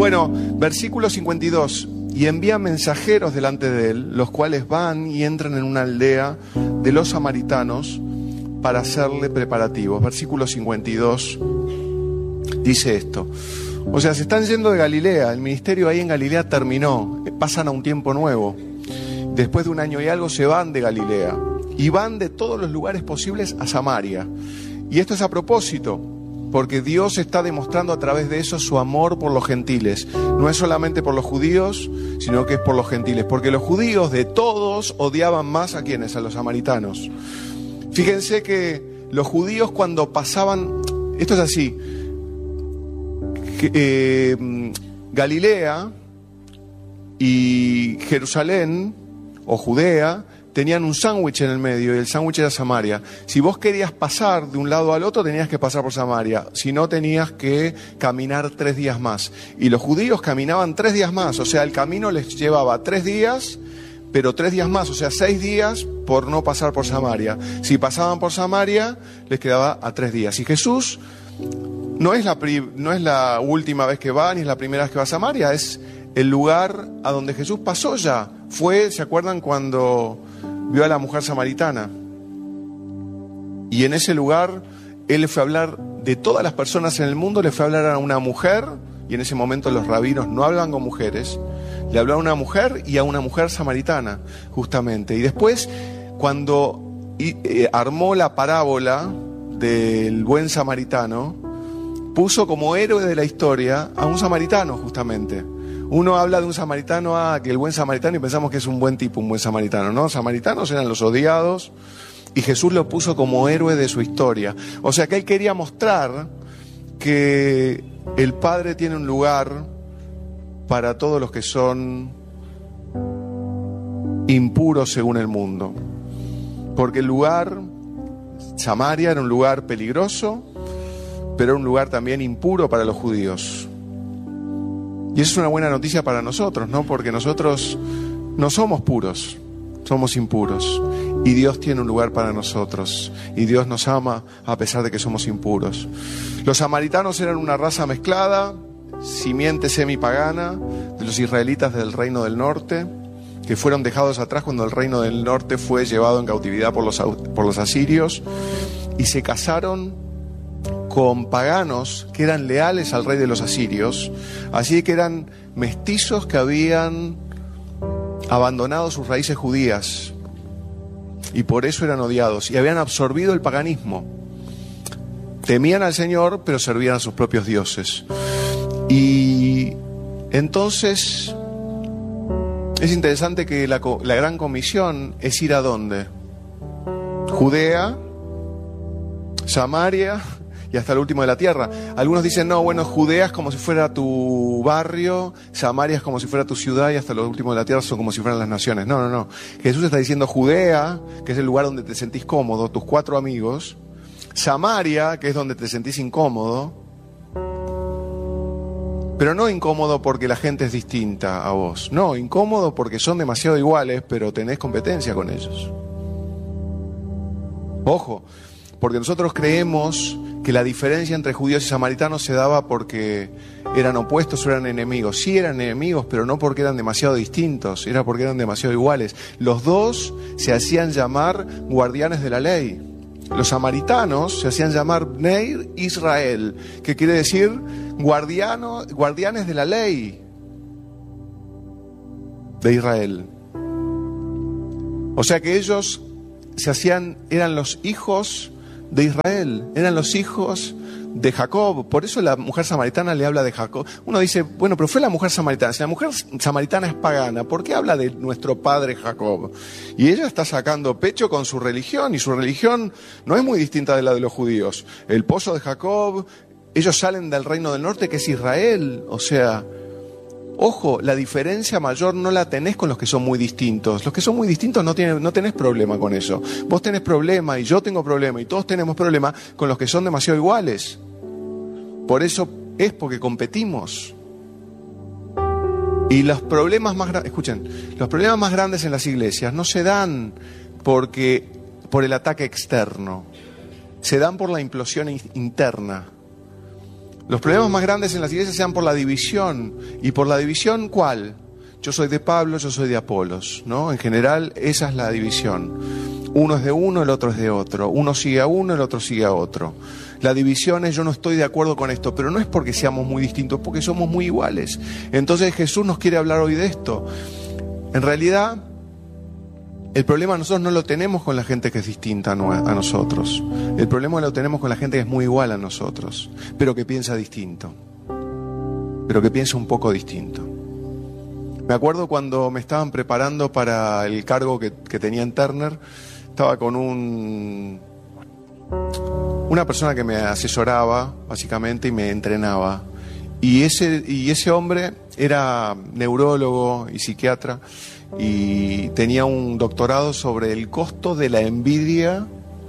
Bueno, versículo 52. Y envía mensajeros delante de él, los cuales van y entran en una aldea de los samaritanos para hacerle preparativos. Versículo 52 dice esto. O sea, se están yendo de Galilea, el ministerio ahí en Galilea terminó, pasan a un tiempo nuevo. Después de 1 año y algo se van de Galilea y van de todos los lugares posibles a Samaria. Y esto es a propósito, porque Dios está demostrando a través de eso su amor por los gentiles. No es solamente por los judíos, sino que es por los gentiles. Porque los judíos de todos odiaban más a quienes, a los samaritanos. Fíjense que los judíos cuando pasaban, esto es así, Galilea y Jerusalén o Judea tenían un sándwich en el medio y el sándwich era Samaria. Si vos querías pasar de un lado al otro tenías que pasar por Samaria, si no tenías que caminar 3 días más. Y los judíos caminaban 3 días más, o sea el camino les llevaba 3 días, pero 3 días más, o sea 6 días por no pasar por Samaria. Si pasaban por Samaria les quedaba a 3 días. Y Jesús no es la última vez que va, ni es la primera vez que va a Samaria, es el lugar a donde Jesús pasó ya. ¿Se acuerdan cuando vio a la mujer samaritana? Y en ese lugar, él le fue a hablar de todas las personas en el mundo, le fue a hablar a una mujer, y en ese momento los rabinos no hablaban con mujeres, le habló a una mujer y a una mujer samaritana, justamente. Y después, cuando armó la parábola del buen samaritano, puso como héroe de la historia a un samaritano, justamente. Uno habla de un samaritano, que el buen samaritano, y pensamos que es un buen tipo, un buen samaritano, ¿no? Samaritanos eran los odiados, y Jesús lo puso como héroe de su historia. O sea que él quería mostrar que el Padre tiene un lugar para todos los que son impuros según el mundo. Porque el lugar, Samaria, era un lugar peligroso, pero era un lugar también impuro para los judíos. Y eso es una buena noticia para nosotros, ¿no? Porque nosotros no somos puros, somos impuros. Y Dios tiene un lugar para nosotros. Y Dios nos ama a pesar de que somos impuros. Los samaritanos eran una raza mezclada, simiente semipagana, de los israelitas del reino del norte, que fueron dejados atrás cuando el reino del norte fue llevado en cautividad por los asirios. Y se casaron con paganos que eran leales al rey de los asirios, así que eran mestizos que habían abandonado sus raíces judías y por eso eran odiados y habían absorbido el paganismo. Temían al Señor, pero servían a sus propios dioses. Y entonces es interesante que la gran comisión es ir a ¿dónde? Judea, Samaria y hasta el último de la tierra. Algunos dicen, no, bueno, Judea es como si fuera tu barrio, Samaria es como si fuera tu ciudad y hasta lo último de la tierra son como si fueran las naciones. No, no, no. Jesús está diciendo Judea, que es el lugar donde te sentís cómodo, tus 4 amigos. Samaria, que es donde te sentís incómodo. Pero no incómodo porque la gente es distinta a vos. No, incómodo porque son demasiado iguales, pero tenés competencia con ellos. Ojo, porque nosotros creemos que la diferencia entre judíos y samaritanos se daba porque eran opuestos o eran enemigos. Sí eran enemigos, pero no porque eran demasiado distintos, era porque eran demasiado iguales. Los dos se hacían llamar guardianes de la ley. Los samaritanos se hacían llamar Bnei Israel, que quiere decir guardianes de la ley de Israel. O sea que ellos eran los hijos de Israel, eran los hijos de Jacob. Por eso la mujer samaritana le habla de Jacob. Uno dice, bueno, pero fue la mujer samaritana. Si la mujer samaritana es pagana, ¿por qué habla de nuestro padre Jacob? Y ella está sacando pecho con su religión, y su religión no es muy distinta de la de los judíos. El pozo de Jacob, ellos salen del reino del norte, que es Israel. O sea, ojo, la diferencia mayor no la tenés con los que son muy distintos. Los que son muy distintos no tenés problema con eso. Vos tenés problema y yo tengo problema y todos tenemos problema con los que son demasiado iguales. Por eso es porque competimos. Y los problemas más grandes, escuchen, los problemas más grandes en las iglesias no se dan por el ataque externo. Se dan por la implosión interna. Los problemas más grandes en las iglesias se dan por la división. ¿Y por la división cuál? Yo soy de Pablo, yo soy de Apolos, ¿no? En general, esa es la división. Uno es de uno, el otro es de otro. Uno sigue a uno, el otro sigue a otro. La división es yo no estoy de acuerdo con esto, pero no es porque seamos muy distintos, es porque somos muy iguales. Entonces Jesús nos quiere hablar hoy de esto. En realidad, el problema nosotros no lo tenemos con la gente que es distinta a nosotros. El problema lo tenemos con la gente que es muy igual a nosotros, pero que piensa distinto. Pero que piensa un poco distinto. Me acuerdo cuando me estaban preparando para el cargo que tenía en Turner, estaba con una persona que me asesoraba, básicamente, y me entrenaba. Y ese hombre era neurólogo y psiquiatra, y tenía un doctorado sobre el costo de la envidia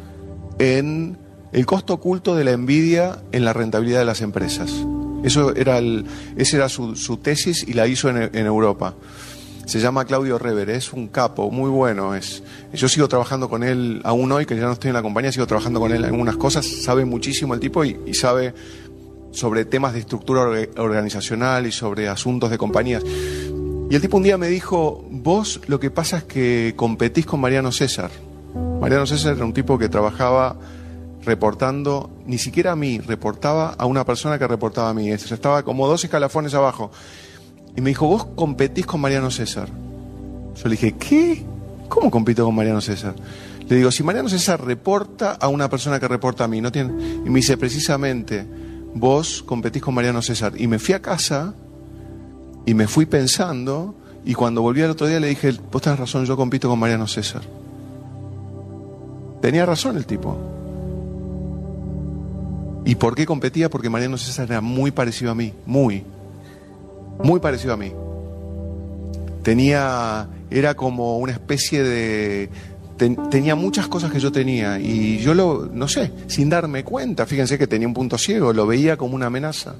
el costo oculto de la envidia en la rentabilidad de las empresas. Ese era su tesis, y la hizo en Europa. Se llama Claudio Rever, es un capo, muy bueno. Yo sigo trabajando con él aún hoy, que ya no estoy en la compañía, sigo trabajando con él en algunas cosas. Sabe muchísimo el tipo y sabe sobre temas de estructura organizacional y sobre asuntos de compañías. Y el tipo un día me dijo: vos lo que pasa es que competís con Mariano César. Mariano César era un tipo que trabajaba reportando, ni siquiera a mí, reportaba a una persona que reportaba a mí. Estaba como 2 escalafones abajo. Y me dijo: vos competís con Mariano César. Yo le dije: ¿qué? ¿Cómo compito con Mariano César? Le digo: si Mariano César reporta a una persona que reporta a mí, ¿no tiene? Y me dice: precisamente, vos competís con Mariano César. Y me fui a casa y me fui pensando, y cuando volví al otro día le dije: vos tenés razón, yo compito con Mariano César. Tenía razón el tipo. ¿Y por qué competía? Porque Mariano César era muy parecido a mí, muy parecido a mí. Era como una especie de... tenía muchas cosas que yo tenía, y yo no sé, sin darme cuenta, fíjense que tenía un punto ciego, lo veía como una amenaza.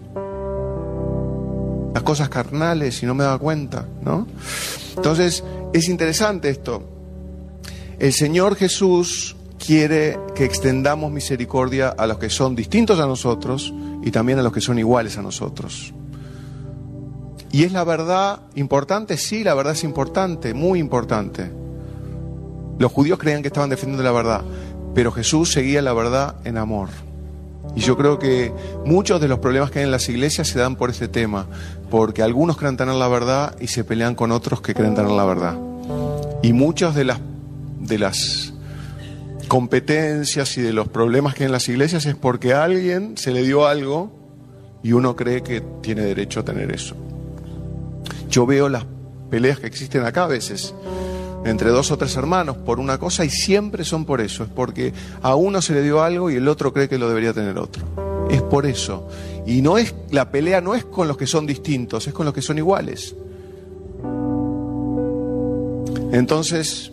Las cosas carnales, y no me daba cuenta, ¿no? Entonces, es interesante esto. El Señor Jesús quiere que extendamos misericordia a los que son distintos a nosotros y también a los que son iguales a nosotros. ¿Y es la verdad importante? Sí, la verdad es importante, muy importante. Los judíos creían que estaban defendiendo la verdad, pero Jesús seguía la verdad en amor. Y yo creo que muchos de los problemas que hay en las iglesias se dan por este tema, porque algunos creen tener la verdad y se pelean con otros que creen tener la verdad. Y muchas de las competencias y de los problemas que hay en las iglesias es porque a alguien se le dio algo y uno cree que tiene derecho a tener eso. Yo veo las peleas que existen acá a veces entre 2 o 3 hermanos por una cosa, y siempre son por eso. Es porque a uno se le dio algo y el otro cree que lo debería tener otro. Es por eso. Y la pelea no es con los que son distintos, es con los que son iguales. Entonces,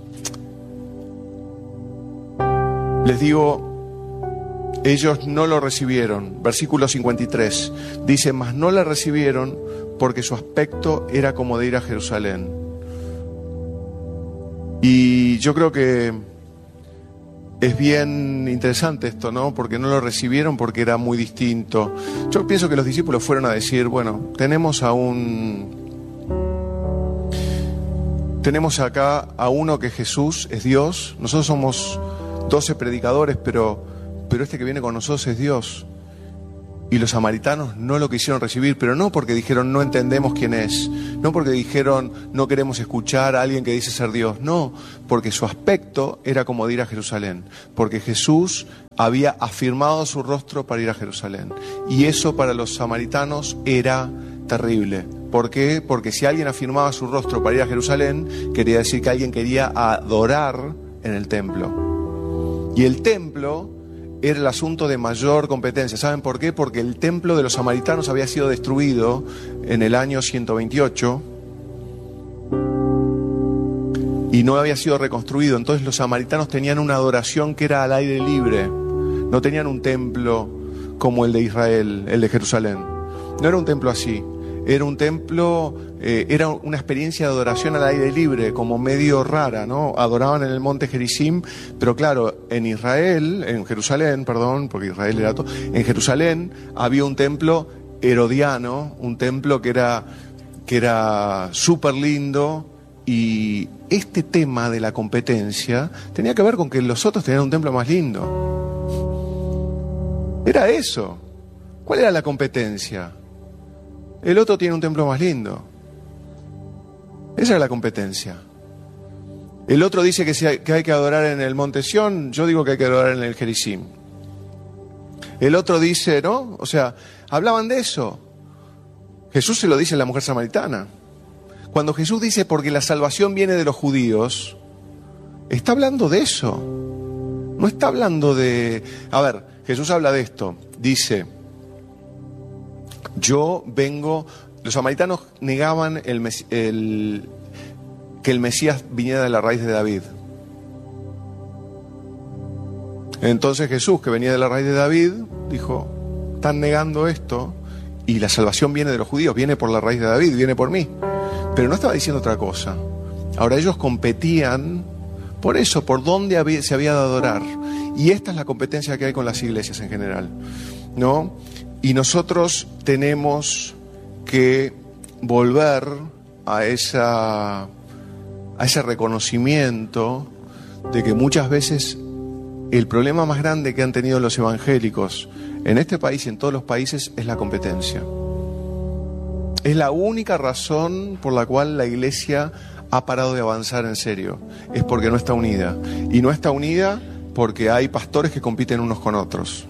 les digo, ellos no lo recibieron. Versículo 53 dice: mas no le recibieron porque su aspecto era como de ir a Jerusalén. Y yo creo que es bien interesante esto, ¿no? Porque no lo recibieron porque era muy distinto. Yo pienso que los discípulos fueron a decir: bueno, tenemos acá a uno que Jesús es Dios. Nosotros somos 12 predicadores, pero este que viene con nosotros es Dios. Y los samaritanos no lo quisieron recibir, pero no porque dijeron no entendemos quién es, no porque dijeron no queremos escuchar a alguien que dice ser Dios, no, porque su aspecto era como de ir a Jerusalén, porque Jesús había afirmado su rostro para ir a Jerusalén. Y eso para los samaritanos era terrible. ¿Por qué? Porque si alguien afirmaba su rostro para ir a Jerusalén, quería decir que alguien quería adorar en el templo. Y el templo era el asunto de mayor competencia. ¿Saben por qué? Porque el templo de los samaritanos había sido destruido en el año 128 y no había sido reconstruido. Entonces los samaritanos tenían una adoración que era al aire libre. No tenían un templo como el de Israel, el de Jerusalén. No era un templo así. era un templo, era una experiencia de adoración al aire libre, como medio rara, ¿no? Adoraban en el monte Gerizim, pero claro, en Jerusalén, porque Israel era todo, en Jerusalén había un templo herodiano, un templo que era súper lindo, y este tema de la competencia tenía que ver con que los otros tenían un templo más lindo. Era eso. ¿Cuál era la competencia? El otro tiene un templo más lindo. Esa era la competencia. El otro dice que hay que adorar en el monte Sión, yo digo que hay que adorar en el Gerizim. El otro dice, ¿no? O sea, hablaban de eso. Jesús se lo dice a la mujer samaritana. Cuando Jesús dice porque la salvación viene de los judíos, está hablando de eso. No está hablando de... A ver, Jesús habla de esto. Dice, yo vengo... Los samaritanos negaban que el Mesías viniera de la raíz de David. Entonces Jesús, que venía de la raíz de David, dijo, están negando esto y la salvación viene de los judíos, viene por la raíz de David, viene por mí. Pero no estaba diciendo otra cosa. Ahora ellos competían por eso, por dónde se había de adorar. Y esta es la competencia que hay con las iglesias en general, ¿no? Y nosotros tenemos que volver a ese reconocimiento de que muchas veces el problema más grande que han tenido los evangélicos en este país y en todos los países es la competencia. Es la única razón por la cual la iglesia ha parado de avanzar en serio. Es porque no está unida. Y no está unida porque hay pastores que compiten unos con otros.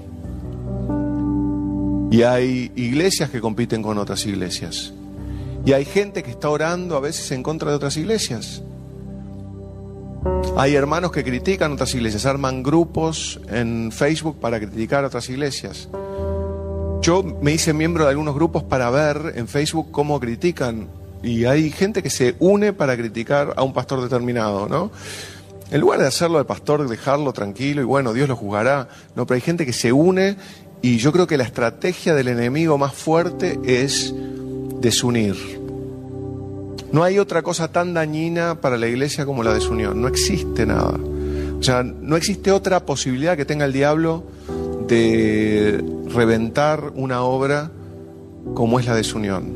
Y hay iglesias que compiten con otras iglesias. Y hay gente que está orando a veces en contra de otras iglesias. Hay hermanos que critican otras iglesias, arman grupos en Facebook para criticar a otras iglesias. Yo me hice miembro de algunos grupos para ver en Facebook cómo critican. Y hay gente que se une para criticar a un pastor determinado, ¿no? En lugar de hacerlo al pastor, dejarlo tranquilo y bueno, Dios lo juzgará. No, pero hay gente que se une y yo creo que la estrategia del enemigo más fuerte es desunir. No hay otra cosa tan dañina para la iglesia como la desunión. No existe nada. O sea, no existe otra posibilidad que tenga el diablo de reventar una obra como es la desunión.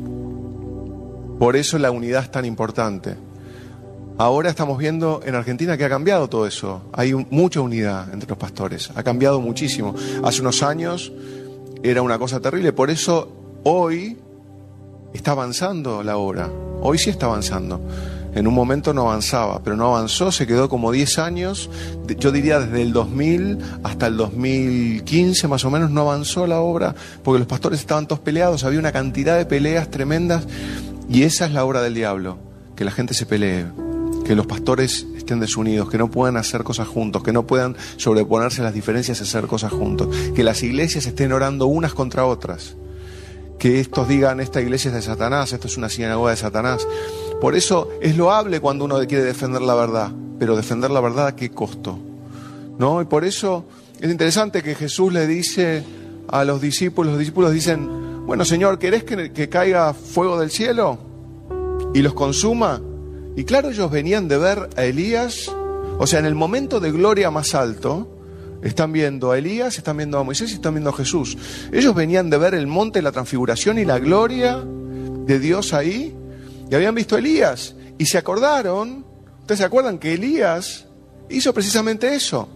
Por eso la unidad es tan importante. Ahora estamos viendo en Argentina que ha cambiado todo eso. Hay mucha unidad entre los pastores. Ha cambiado muchísimo. Hace unos años era una cosa terrible. Por eso hoy está avanzando la obra. Hoy sí está avanzando. En un momento no avanzaba, pero no avanzó, se quedó como 10 años, yo diría desde el 2000 hasta el 2015 más o menos no avanzó la obra, porque los pastores estaban todos peleados, había una cantidad de peleas tremendas, y esa es la obra del diablo, que la gente se pelee, que los pastores estén desunidos, que no puedan hacer cosas juntos, que no puedan sobreponerse a las diferencias y hacer cosas juntos, que las iglesias estén orando unas contra otras, que estos digan esta iglesia es de Satanás, esto es una sinagoga de Satanás. Por eso es loable cuando uno quiere defender la verdad, pero defender la verdad ¿a qué costo? ¿No? Y por eso es interesante que Jesús le dice a los discípulos dicen, bueno Señor, ¿querés que caiga fuego del cielo y los consuma? Y claro, ellos venían de ver a Elías, o sea, en el momento de gloria más alto, están viendo a Elías, están viendo a Moisés y están viendo a Jesús. Ellos venían de ver el monte de la transfiguración y la gloria de Dios ahí, y habían visto a Elías, y se acordaron, ¿ustedes se acuerdan que Elías hizo precisamente eso?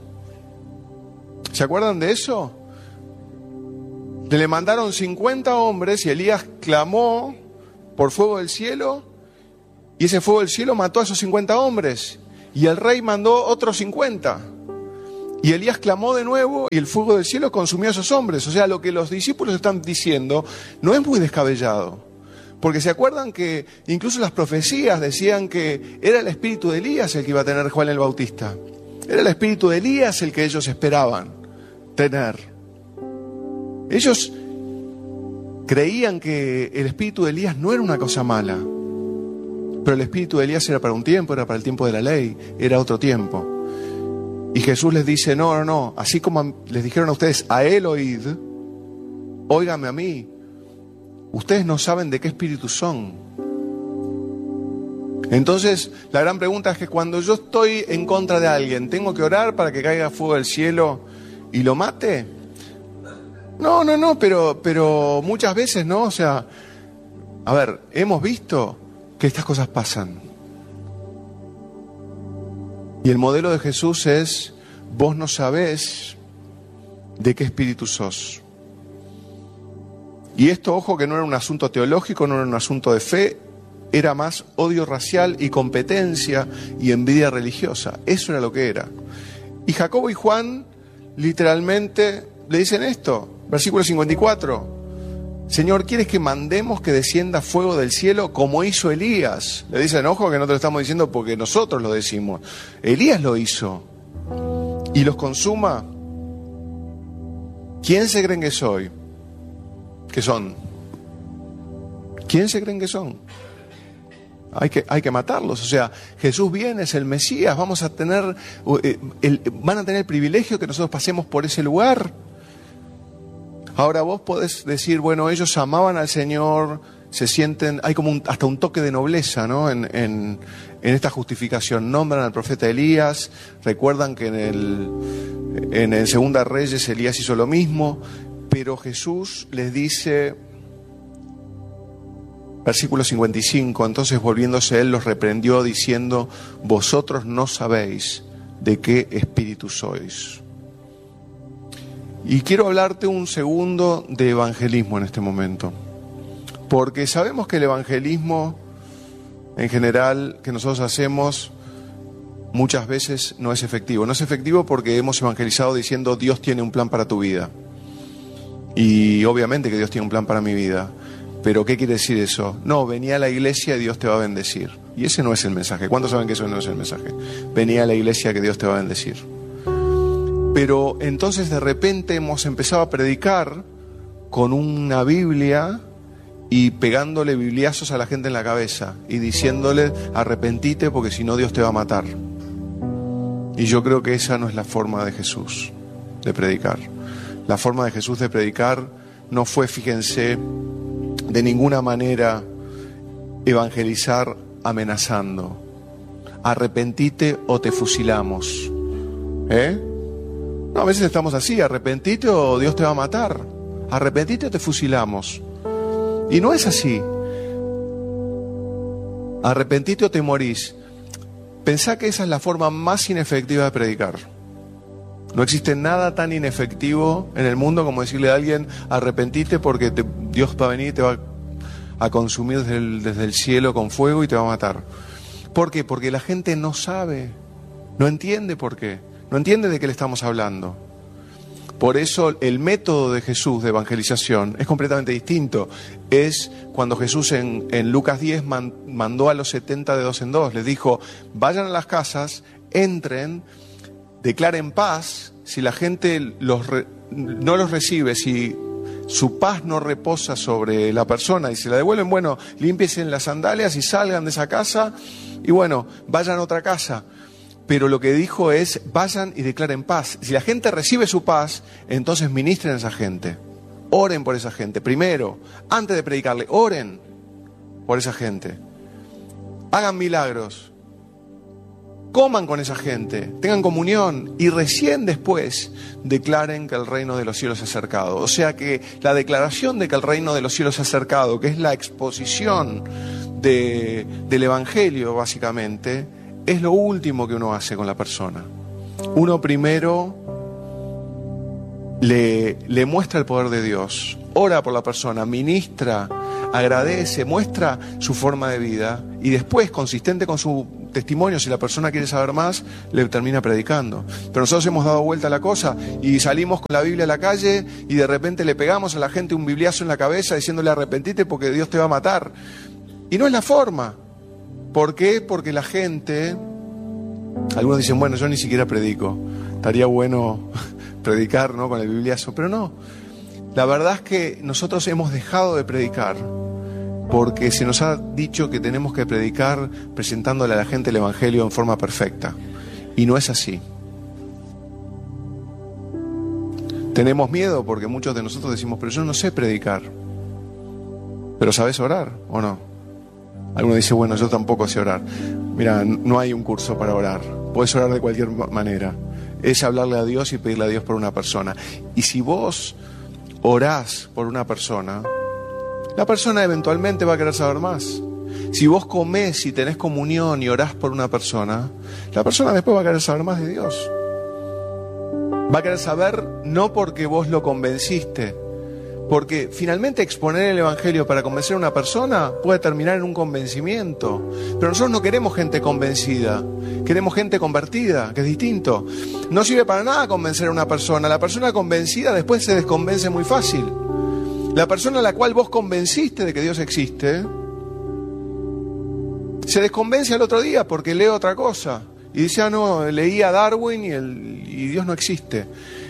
¿Se acuerdan de eso? Le mandaron 50 hombres y Elías clamó por fuego del cielo, y ese fuego del cielo mató a esos 50 hombres, y el rey mandó otros 50. Y Elías clamó de nuevo y el fuego del cielo consumió a esos hombres. O sea, lo que los discípulos están diciendo no es muy descabellado. Porque se acuerdan que incluso las profecías decían que era el espíritu de Elías el que iba a tener Juan el Bautista. Era el espíritu de Elías el que ellos esperaban tener. Ellos creían que el espíritu de Elías no era una cosa mala. Pero el espíritu de Elías era para un tiempo, era para el tiempo de la ley, era otro tiempo. Y Jesús les dice, no, así como les dijeron a ustedes, a él oíd, óigame a mí. Ustedes no saben de qué espíritu son. Entonces, la gran pregunta es que cuando yo estoy en contra de alguien, ¿tengo que orar para que caiga fuego del cielo y lo mate? No, pero muchas veces, ¿no? O sea, a ver, hemos visto que estas cosas pasan. Y el modelo de Jesús es: vos no sabés de qué espíritu sos. Y esto, ojo, que no era un asunto teológico, no era un asunto de fe, era más odio racial y competencia y envidia religiosa. Eso era lo que era. Y Jacobo y Juan literalmente le dicen esto, versículo 54. Señor, ¿quieres que mandemos que descienda fuego del cielo como hizo Elías? Le dicen, ojo, que no te lo estamos diciendo porque nosotros lo decimos. Elías lo hizo. Y los consuma. ¿Quién se creen que soy? ¿Qué son? ¿Quién se creen que son? Hay que matarlos. O sea, Jesús viene, es el Mesías, van a tener el privilegio que nosotros pasemos por ese lugar. Ahora vos podés decir, bueno, ellos amaban al Señor, se sienten, hay como hasta un toque de nobleza, ¿no? En esta justificación. Nombran al profeta Elías, recuerdan que en el Segunda Reyes Elías hizo lo mismo, pero Jesús les dice, versículo 55, entonces volviéndose él los reprendió diciendo, vosotros no sabéis de qué espíritu sois. Y quiero hablarte un segundo de evangelismo en este momento, porque sabemos que el evangelismo en general que nosotros hacemos muchas veces no es efectivo. No es efectivo porque hemos evangelizado diciendo Dios tiene un plan para tu vida. Y obviamente que Dios tiene un plan para mi vida. Pero ¿qué quiere decir eso? No, vení a la iglesia y Dios te va a bendecir. Y ese no es el mensaje. ¿Cuántos saben que eso no es el mensaje? Vení a la iglesia que Dios te va a bendecir. Pero entonces de repente hemos empezado a predicar con una Biblia y pegándole bibliazos a la gente en la cabeza y diciéndole arrepentite porque si no Dios te va a matar. Y yo creo que esa no es la forma de Jesús de predicar. La forma de Jesús de predicar no fue, fíjense, de ninguna manera evangelizar amenazando. Arrepentite o te fusilamos. No, a veces estamos así, arrepentite o Dios te va a matar. Arrepentite o te fusilamos. Y no es así. Arrepentite o te morís. Pensá que esa es la forma más inefectiva de predicar. No existe nada tan inefectivo en el mundo como decirle a alguien, arrepentite porque Dios va a venir y te va a consumir desde el cielo con fuego y te va a matar. ¿Por qué? Porque la gente no sabe, no entiende por qué, no entiende de qué le estamos hablando. Por eso el método de Jesús de evangelización es completamente distinto. Es cuando Jesús en Lucas 10 mandó a los 70 de dos en dos. Les dijo, vayan a las casas, entren, declaren paz. Si la gente no los recibe, si su paz no reposa sobre la persona y se la devuelven, bueno, límpiense las sandalias y salgan de esa casa y bueno, vayan a otra casa. Pero lo que dijo es, vayan y declaren paz. Si la gente recibe su paz, entonces ministren a esa gente. Oren por esa gente. Primero, antes de predicarle, oren por esa gente. Hagan milagros. Coman con esa gente. Tengan comunión. Y recién después declaren que el reino de los cielos se ha acercado. O sea que la declaración de que el reino de los cielos se ha acercado, que es la exposición del Evangelio, básicamente, es lo último que uno hace con la persona. Uno primero le muestra el poder de Dios, ora por la persona, ministra, agradece, muestra su forma de vida y después, consistente con su testimonio, si la persona quiere saber más, le termina predicando. Pero nosotros hemos dado vuelta a la cosa y salimos con la Biblia a la calle y de repente le pegamos a la gente un bibliazo en la cabeza diciéndole arrepentite porque Dios te va a matar. Y no es la forma. ¿Por qué? Porque la gente, algunos dicen, bueno, yo ni siquiera predico, estaría bueno predicar, ¿no?, con el bibliazo, pero no. La verdad es que nosotros hemos dejado de predicar porque se nos ha dicho que tenemos que predicar presentándole a la gente el Evangelio en forma perfecta. Y no es así. Tenemos miedo porque muchos de nosotros decimos, pero yo no sé predicar. ¿Pero sabes orar o no? Alguno dice, bueno, yo tampoco sé orar. Mira, no hay un curso para orar. Puedes orar de cualquier manera. Es hablarle a Dios y pedirle a Dios por una persona. Y si vos orás por una persona, la persona eventualmente va a querer saber más. Si vos comés y tenés comunión y orás por una persona, la persona después va a querer saber más de Dios. Va a querer saber no porque vos lo convenciste, porque finalmente exponer el Evangelio para convencer a una persona puede terminar en un convencimiento. Pero nosotros no queremos gente convencida, queremos gente convertida, que es distinto. No sirve para nada convencer a una persona. La persona convencida después se desconvence muy fácil. La persona a la cual vos convenciste de que Dios existe, se desconvence al otro día porque lee otra cosa. Y dice, no, leí a Darwin y Dios no existe.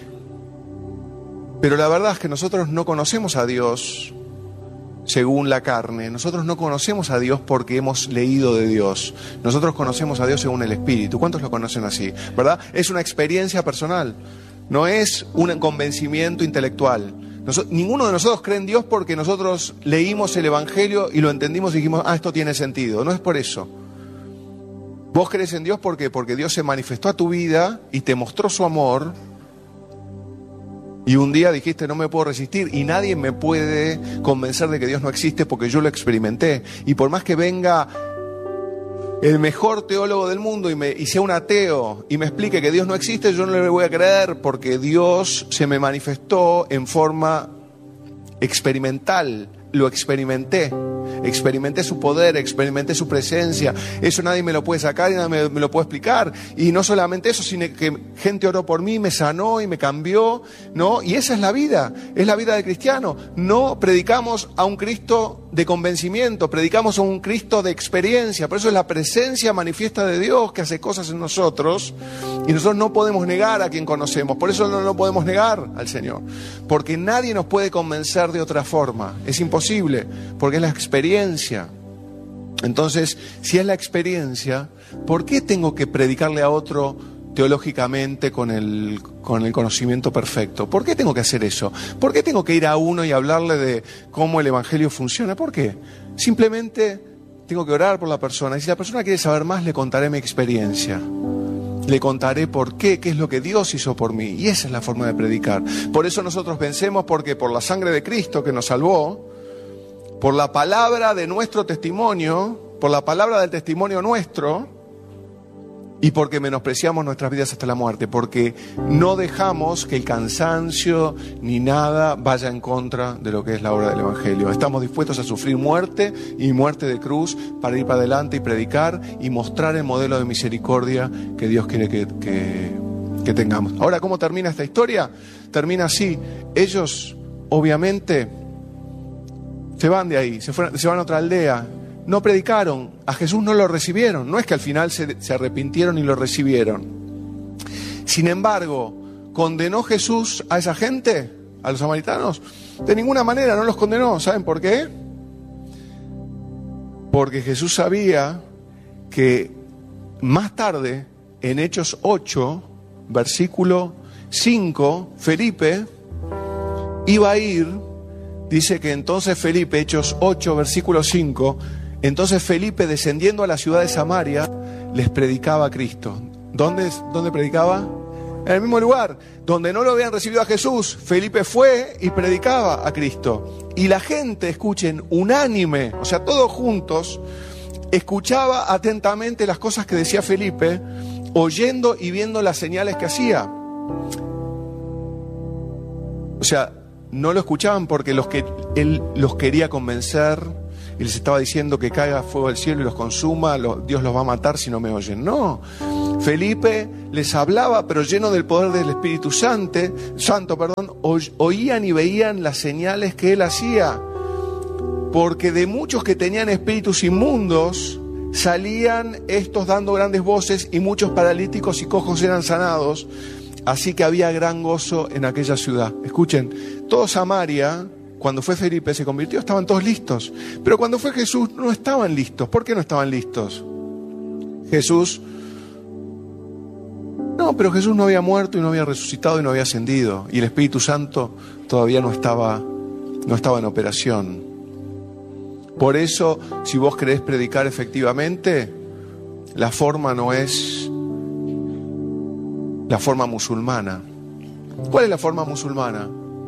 Pero la verdad es que nosotros no conocemos a Dios según la carne. Nosotros no conocemos a Dios porque hemos leído de Dios. Nosotros conocemos a Dios según el Espíritu. ¿Cuántos lo conocen así? ¿Verdad? Es una experiencia personal. No es un convencimiento intelectual. Ninguno de nosotros cree en Dios porque nosotros leímos el Evangelio y lo entendimos y dijimos, esto tiene sentido. No es por eso. Vos crees en Dios porque Dios se manifestó a tu vida y te mostró su amor. Y un día dijiste, no me puedo resistir y nadie me puede convencer de que Dios no existe porque yo lo experimenté. Y por más que venga el mejor teólogo del mundo y sea un ateo y me explique que Dios no existe, yo no le voy a creer porque Dios se me manifestó en forma experimental. Lo experimenté su poder, experimenté su presencia. Eso nadie me lo puede sacar y nadie me lo puede explicar. Y no solamente eso, sino que gente oró por mí, me sanó y me cambió, ¿no? Y esa es la vida del cristiano. No predicamos a un Cristo de convencimiento, predicamos a un Cristo de experiencia. Por eso es la presencia manifiesta de Dios que hace cosas en nosotros y nosotros no podemos negar a quien conocemos. Por eso no podemos negar al Señor, porque nadie nos puede convencer de otra forma. Es imposible, porque es la experiencia. Entonces, si es la experiencia, ¿por qué tengo que predicarle a otro teológicamente con el conocimiento perfecto? ¿Por qué tengo que hacer eso? ¿Por qué tengo que ir a uno y hablarle de cómo el Evangelio funciona? ¿Por qué? Simplemente tengo que orar por la persona. Y si la persona quiere saber más, le contaré mi experiencia. Le contaré por qué es lo que Dios hizo por mí. Y esa es la forma de predicar. Por eso nosotros vencemos, porque por la sangre de Cristo que nos salvó, por la palabra de nuestro testimonio, por la palabra del testimonio nuestro, y porque menospreciamos nuestras vidas hasta la muerte, porque no dejamos que el cansancio ni nada vaya en contra de lo que es la obra del Evangelio. Estamos dispuestos a sufrir muerte y muerte de cruz para ir para adelante y predicar y mostrar el modelo de misericordia que Dios quiere que tengamos. Ahora, ¿cómo termina esta historia? Termina así. Ellos, obviamente, se van de ahí, se van a otra aldea. No predicaron, a Jesús no lo recibieron. No es que al final se arrepintieron y lo recibieron. Sin embargo, ¿condenó Jesús a esa gente, a los samaritanos? De ninguna manera, no los condenó. ¿Saben por qué? Porque Jesús sabía que más tarde, en Hechos 8, versículo 5, Felipe iba a ir. Dice que entonces Felipe, Hechos 8, versículo 5, entonces Felipe, descendiendo a la ciudad de Samaria, les predicaba a Cristo. ¿Dónde predicaba? En el mismo lugar donde no lo habían recibido a Jesús. Felipe fue y predicaba a Cristo. Y la gente, escuchen, unánime, o sea, todos juntos, escuchaba atentamente las cosas que decía Felipe, oyendo y viendo las señales que hacía. O sea, no lo escuchaban porque él los quería convencer y les estaba diciendo que caiga fuego del cielo y los consuma, Dios los va a matar si no me oyen. No, Felipe les hablaba, pero lleno del poder del Espíritu Santo, oían y veían las señales que él hacía, porque de muchos que tenían espíritus inmundos salían estos dando grandes voces y muchos paralíticos y cojos eran sanados. Así que había gran gozo en aquella ciudad. Escuchen, todo Samaria, cuando fue Felipe, se convirtió, estaban todos listos. Pero cuando fue Jesús, no estaban listos. ¿Por qué no estaban listos? Jesús no había muerto y no había resucitado y no había ascendido. Y el Espíritu Santo todavía no estaba en operación. Por eso, si vos querés predicar efectivamente, la forma no es la forma musulmana. ¿Cuál es la forma musulmana?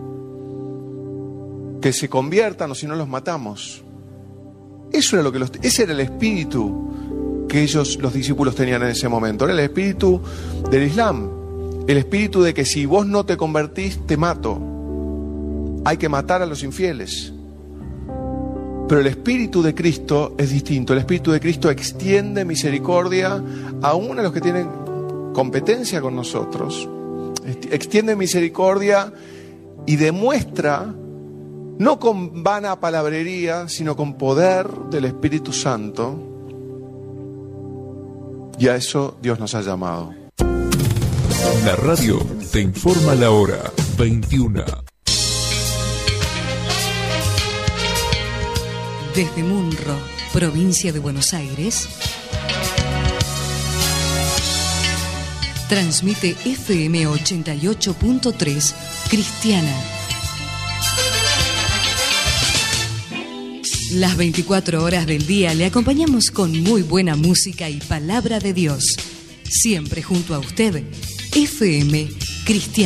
Que se conviertan o si no los matamos. Eso era ese era el espíritu que los discípulos tenían en ese momento. Era el espíritu del Islam. El espíritu de que si vos no te convertís, te mato. Hay que matar a los infieles. Pero el espíritu de Cristo es distinto. El espíritu de Cristo extiende misericordia aún a los que tienen competencia con nosotros. Extiende misericordia y demuestra, no con vana palabrería, sino con poder del Espíritu Santo. Y a eso Dios nos ha llamado. La radio te informa la hora 21. Desde Munro, provincia de Buenos Aires, transmite FM 88.3 Cristiana. Las 24 horas del día le acompañamos con muy buena música y palabra de Dios. Siempre junto a usted, FM Cristiana.